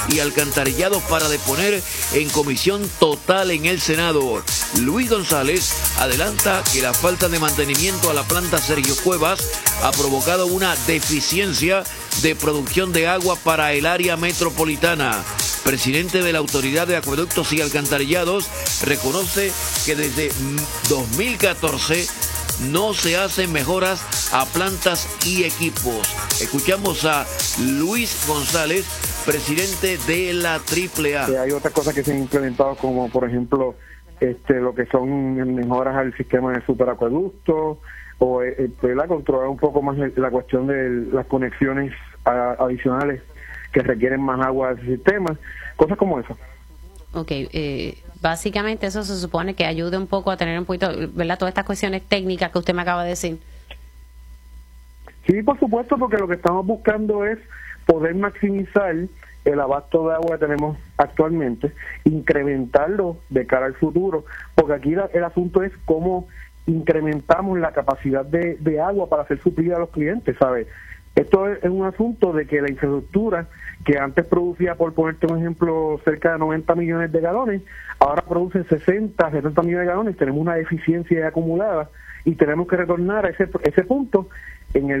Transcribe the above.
y Alcantarillados para deponer en comisión total en el Senado. Luis González adelanta que la falta de mantenimiento a la planta Sergio Cuevas ha provocado una deficiencia de producción de agua para el área metropolitana. Presidente de la Autoridad de Acueductos y Alcantarillados reconoce que desde 2014 no se hacen mejoras a plantas y equipos. Escuchamos a Luis González, presidente de la AAA. Hay otras cosas que se han implementado, como por ejemplo lo que son mejoras al sistema de superacueductos, o controlar un poco más la cuestión de las conexiones adicionales que requieren más agua del sistema, cosas como eso. Ok, básicamente eso se supone que ayude un poco a tener un poquito, ¿verdad?, todas estas cuestiones técnicas que usted me acaba de decir. Sí, por supuesto, porque lo que estamos buscando es poder maximizar el abasto de agua que tenemos actualmente, incrementarlo de cara al futuro, porque aquí el asunto es cómo incrementamos la capacidad de agua para ser suplida a los clientes, ¿sabes? Esto es un asunto de que la infraestructura que antes producía, por ponerte un ejemplo, cerca de 90 millones de galones, ahora produce 60, 70 millones de galones, tenemos una deficiencia acumulada y tenemos que retornar a ese punto en el